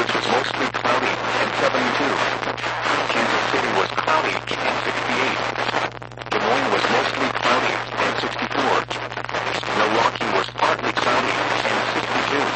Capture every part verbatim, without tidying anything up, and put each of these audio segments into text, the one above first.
Louis was mostly cloudy and seventy-two. Kansas City was cloudy and sixty-eight. Des Moines was mostly cloudy and sixty-four. Milwaukee was partly cloudy and sixty-two.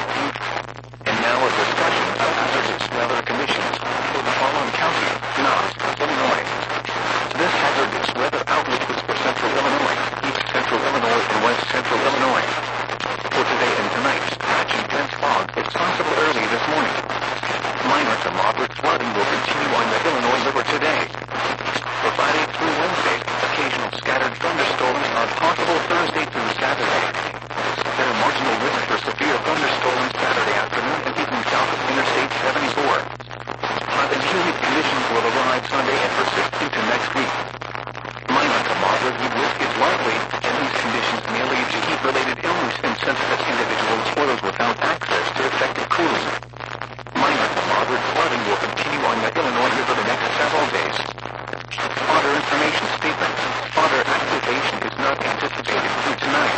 And now a discussion of hazardous weather conditions for the following county, Knopf, Illinois. This hazardous weather outlook is for central Illinois, east central Illinois, and west central Illinois. For today and tonight, patchy dense fog is possible early this morning. Minor to moderate flooding will continue on the Illinois River today. For Friday through Wednesday, occasional scattered thunderstorms are possible Thursday through Saturday. There are marginal risks for severe thunderstorms Saturday afternoon and evening south of Interstate seventy-four. Hot and humid conditions will arrive Sunday and persist into next week. Minor to moderate heat risk is likely, and these conditions may lead to heat-related illness in sensitive individuals or those without access to effective cooling. Minor to moderate flooding will continue on the Illinois River the next several days. Water information statement. Water activation is not anticipated through tonight.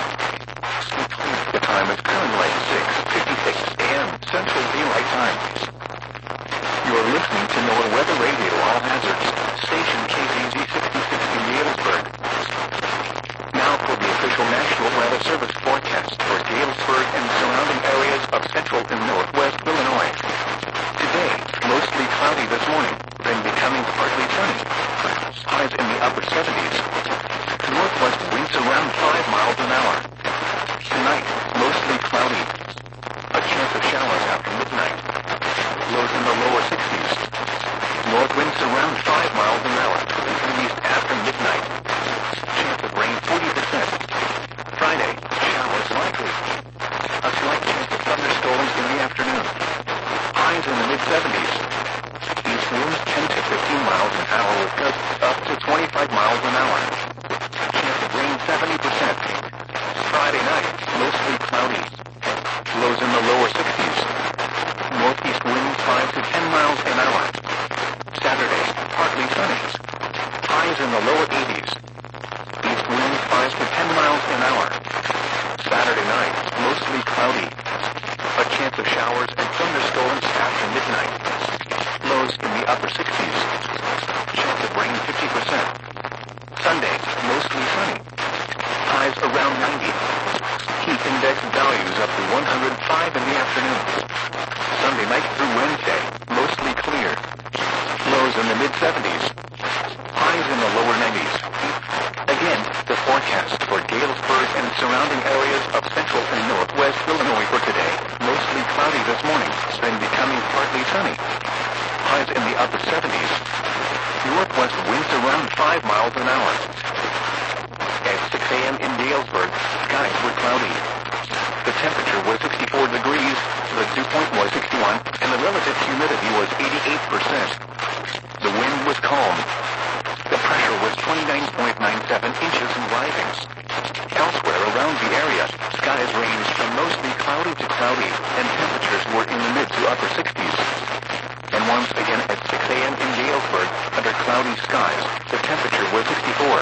The time is currently six fifty-six a m Central Daylight Time. You're listening to NOAA Weather Radio All Hazards, station K Z G sixty sixty Galesburg. Now for the official National Weather Service forecast for Galesburg and surrounding areas of central and northwest Illinois. Today, mostly cloudy this morning, then becoming partly sunny. Highs in the upper seventies. Northwest winds around five miles an hour. Tonight, mostly cloudy. A chance of showers after midnight. Lows in the lower sixties. North winds around five miles an hour. East after midnight. Chance of rain forty percent. Friday, showers likely. A slight chance of thunderstorms in the afternoon. Highs in the mid-seventies. East winds ten to fifteen miles an hour with gusts up to twenty-five miles an hour. Chance of rain seventy percent. Friday night, mostly cloudy. Lows in the lower sixties. Northeast winds five to ten miles an hour. Saturday, partly sunny. Highs in the lower eighties. East winds five to ten miles an hour. Saturday night, mostly cloudy. A chance of showers and thunderstorms after midnight. Lows in the upper sixties. Chance of rain fifty percent. Sunday, mostly sunny. Highs around ninety. Heat index values up to one hundred five in the afternoon. Sunday night through Wednesday, mostly clear. Lows in the mid-seventies. Highs in the lower nineties. Again, the forecast for Galesburg and surrounding areas of central and northwest Illinois for today. Mostly cloudy this morning, then becoming partly sunny. Highs in the upper seventies. Northwest winds around five miles an hour. At six a m in Galesburg, skies were cloudy. The temperature was sixty-four degrees, the dew point was sixty-one, and the relative humidity was eighty-eight percent. The wind was calm. The pressure was twenty-nine point nine seven inches and rising. Elsewhere around the area, skies ranged from mostly cloudy to cloudy, and temperatures were in the mid to upper sixties. And once again at six a m in Galesburg, under cloudy skies, the temperature was sixty-four.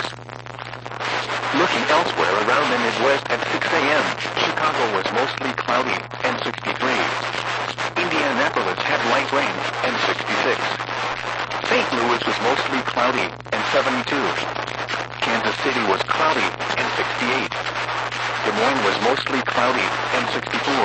Looking elsewhere around the Midwest at six a m, Chicago was mostly cloudy and sixty-three. Indianapolis had light rain and sixty-six. Saint Louis was mostly cloudy and seventy-two. Kansas City was cloudy and sixty-eight. Des Moines was mostly cloudy and sixty-four.